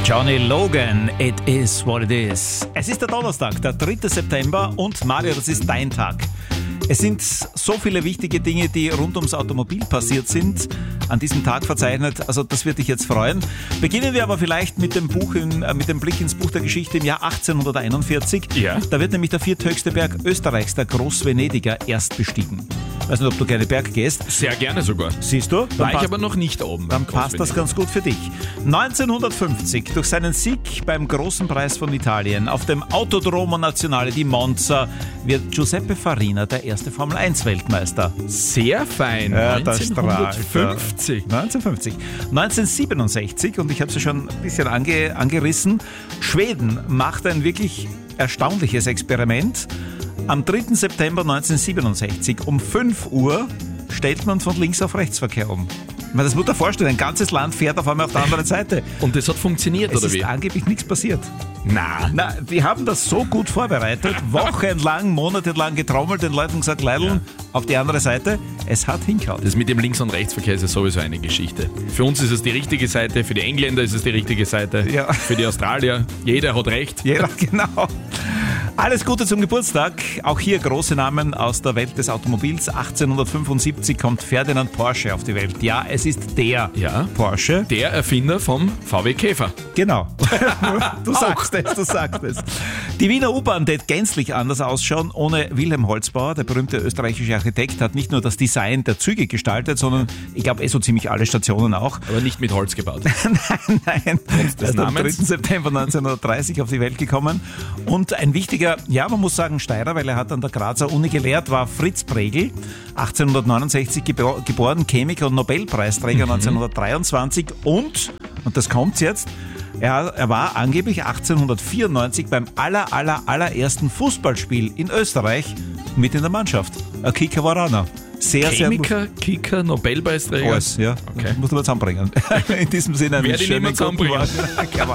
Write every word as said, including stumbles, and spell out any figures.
Johnny Logan, it is what it is. Es ist der Donnerstag, der dritte September und Mario, das ist dein Tag. Es sind so viele wichtige Dinge, die rund ums Automobil passiert sind, an diesem Tag verzeichnet. Also das wird dich jetzt freuen. Beginnen wir aber vielleicht mit dem Buch, in, äh, mit dem Blick ins Buch der Geschichte im Jahr achtzehnhunderteinundvierzig. Ja. Da wird nämlich der vierthöchste Berg Österreichs, der Großvenediger, erst bestiegen. Ich weiß nicht, ob du gerne Berg gehst. Sehr gerne sogar. Siehst du? War ich aber noch nicht oben. Dann passt das ganz gut für dich. neunzehnhundertfünfzig, durch seinen Sieg beim Großen Preis von Italien auf dem Autodromo Nazionale di Monza, wird Giuseppe Farina der erste Formel eins Weltmeister. Sehr fein. Ja, neunzehnhundertfünfzig. neunzehnhundertfünfzig. neunzehnhundertsiebenundsechzig, und ich habe es ja schon ein bisschen ange, angerissen, Schweden macht ein wirklich erstaunliches Experiment. Am dritten September neunzehnhundertsiebenundsechzig um fünf Uhr stellt man von links auf Rechtsverkehr um. Man, das muss dir vorstellen, ein ganzes Land fährt auf einmal auf der anderen Seite. Und das hat funktioniert, es oder wie? Es ist angeblich nichts passiert. Na. Na, die haben das so gut vorbereitet, wochenlang, monatelang getrommelt, den Leuten gesagt, Leideln, ja. Auf die andere Seite, es hat hingehauen. Das mit dem Links- und Rechtsverkehr ist ja sowieso eine Geschichte. Für uns ist es die richtige Seite, für die Engländer ist es die richtige Seite, ja. Für die Australier, jeder hat recht. Jeder, genau. Alles Gute zum Geburtstag. Auch hier große Namen aus der Welt des Automobils. achtzehnhundertfünfundsiebzig kommt Ferdinand Porsche auf die Welt. Ja, es ist der ja, Porsche. Der Erfinder vom V W Käfer. Genau. Du sagst es, du sagst es. Die Wiener U-Bahn wird gänzlich anders ausschauen. Ohne Wilhelm Holzbauer, der berühmte österreichische Architekt, hat nicht nur das Design der Züge gestaltet, sondern ich glaube eh so ziemlich alle Stationen auch. Aber nicht mit Holz gebaut. nein, nein. Er ist am dritten September neunzehnhundertdreißig auf die Welt gekommen. Und ein wichtiger, ja, man muss sagen Steirer, weil er hat an der Grazer Uni gelehrt, war Fritz Pregel, achtzehnhundertneunundsechzig gebo- geboren, Chemiker und Nobelpreisträger mhm. neunzehnhundertdreiundzwanzig und, und das kommt jetzt, er, er war angeblich achtzehnhundertvierundneunzig beim aller, aller, allerersten Fußballspiel in Österreich mit in der Mannschaft. Ein Kicker war einer. Sehr, Chemiker, sehr Kicker, Nobelpreisträger. Alles, ja. Okay. Muss man zusammenbringen. In diesem Sinne, einen schönen guten Morgen.